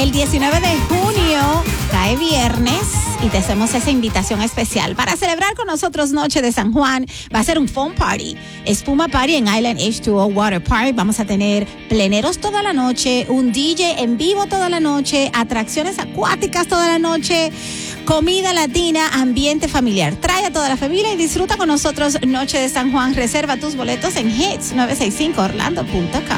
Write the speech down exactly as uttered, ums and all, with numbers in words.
El diecinueve de junio cae viernes y te hacemos esa invitación especial para celebrar con nosotros Noche de San Juan. Va a ser un foam party, espuma party en Island H dos O Water Park. Vamos a tener pleneros toda la noche, un D J en vivo toda la noche, atracciones acuáticas toda la noche, comida latina, ambiente familiar. Trae a toda la familia y disfruta con nosotros Noche de San Juan. Reserva tus boletos en hits nueve seis cinco orlando punto com.